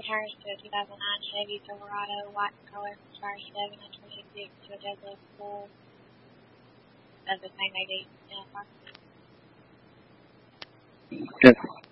retires to a 2009 Chevy Silverado, white color, expires 7/26 to a Douglas full of the same AD. Good.